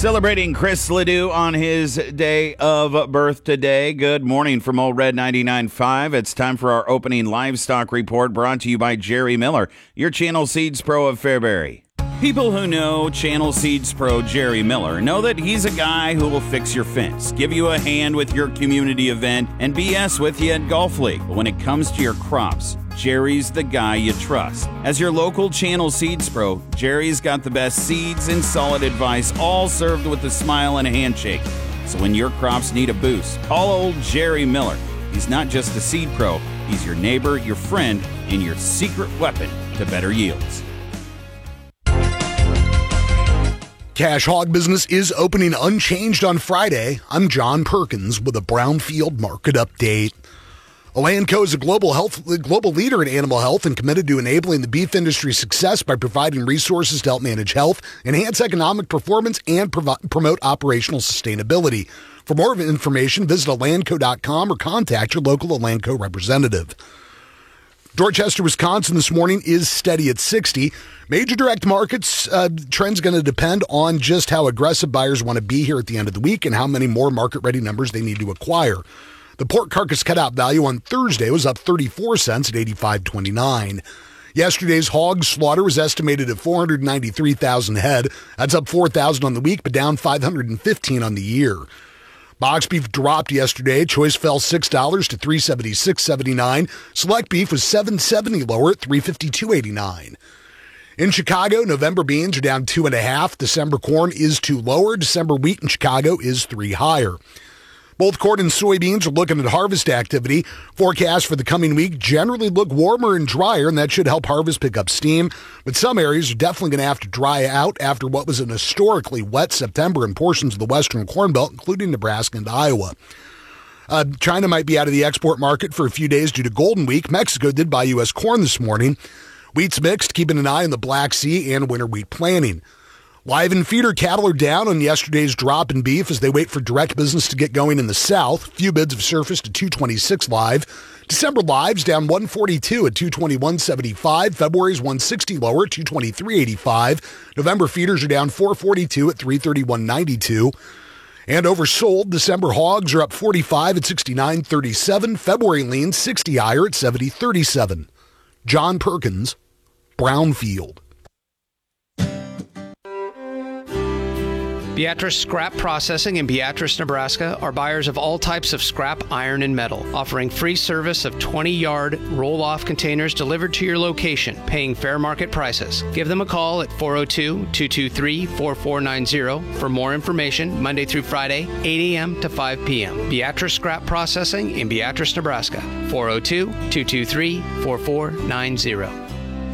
Celebrating Chris Ledoux on his day of birth today. Good morning from Old Red 99.5. It's time for our opening livestock report brought to you by Jerry Miller, your Channel Seeds Pro of Fairbury. People who know Channel Seeds Pro Jerry Miller know that he's a guy who will fix your fence, give you a hand with your community event, and BS with you at Golf League. But when it comes to your crops, Jerry's the guy you trust. As your local Channel Seeds Pro, Jerry's got the best seeds and solid advice, all served with a smile and a handshake. So when your crops need a boost, call old Jerry Miller. He's not just a seed pro, he's your neighbor, your friend, and your secret weapon to better yields. Cash hog business is opening unchanged on Friday. I'm John Perkins with a Brownfield market update. Elanco is a global leader in animal health and committed to enabling the beef industry's success by providing resources to help manage health, enhance economic performance, and promote operational sustainability. For more information, visit elanco.com or contact your local Elanco representative. Dorchester, Wisconsin this morning is steady at 60. Major direct markets trends going to depend on just how aggressive buyers want to be here at the end of the week and how many more market-ready numbers they need to acquire. The pork carcass cutout value on Thursday was up 34 cents at $85.29. Yesterday's hog slaughter was estimated at 493,000 head. That's up 4,000 on the week, but down 515 on the year. Box beef dropped yesterday. Choice fell $6 to $376.79. Select beef was $7.70 lower at $352.89. In Chicago, November beans are down 2.5. December corn is 2 lower. December wheat in Chicago is 3 higher. Both corn and soybeans are looking at harvest activity. Forecasts for the coming week generally look warmer and drier, and that should help harvest pick up steam. But some areas are definitely going to have to dry out after what was an historically wet September in portions of the western Corn Belt, including Nebraska and Iowa. China might be out of the export market for a few days due to Golden Week. Mexico did buy U.S. corn this morning. Wheat's mixed, keeping an eye on the Black Sea and winter wheat planting. Live and feeder cattle are down on yesterday's drop in beef as they wait for direct business to get going in the south. Few bids have surfaced at $226 live. December lives down $142 at $221.75. February's $160 lower at $223.85. November feeders are down $442 at $331.92. And oversold, December hogs are up $45 at $69.37. February lean 60 higher at $70.37. John Perkins, Brownfield. Beatrice Scrap Processing in Beatrice, Nebraska are buyers of all types of scrap, iron, and metal, offering free service of 20-yard roll-off containers delivered to your location, paying fair market prices. Give them a call at 402-223-4490 for more information, Monday through Friday, 8 a.m. to 5 p.m. Beatrice Scrap Processing in Beatrice, Nebraska, 402-223-4490.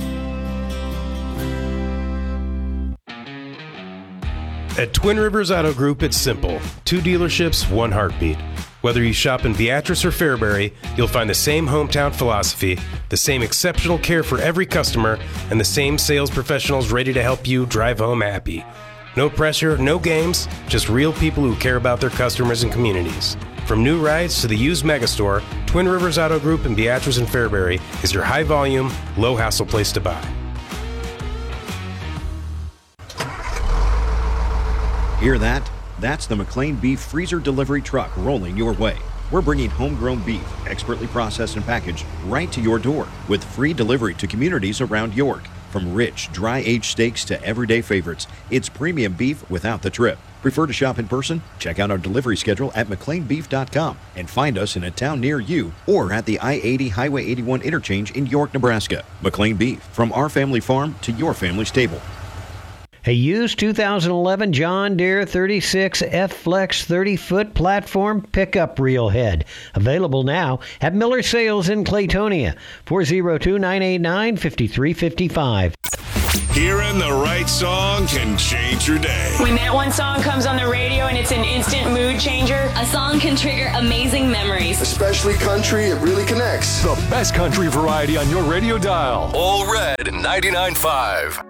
At Twin Rivers Auto Group, it's simple. 2 dealerships, 1 heartbeat. Whether you shop in Beatrice or Fairbury, you'll find the same hometown philosophy, the same exceptional care for every customer, and the same sales professionals ready to help you drive home happy. No pressure, no games, just real people who care about their customers and communities. From new rides to the used megastore, Twin Rivers Auto Group in Beatrice and Fairbury is your high-volume, low-hassle place to buy. Hear that? That's the McLean Beef Freezer Delivery Truck rolling your way. We're bringing homegrown beef, expertly processed and packaged, right to your door with free delivery to communities around York. From rich, dry-aged steaks to everyday favorites, it's premium beef without the trip. Prefer to shop in person? Check out our delivery schedule at McLeanBeef.com and find us in a town near you or at the I-80 Highway 81 interchange in York, Nebraska. McLean Beef, from our family farm to your family's table. A used 2011 John Deere 36 F-Flex 30-foot platform pickup reel head. Available now at Miller Sales in Claytonia. 402-989-5355. Hearing the right song can change your day. When that one song comes on the radio and it's an instant mood changer, a song can trigger amazing memories. Especially country, it really connects. The best country variety on your radio dial. All Red 99.5.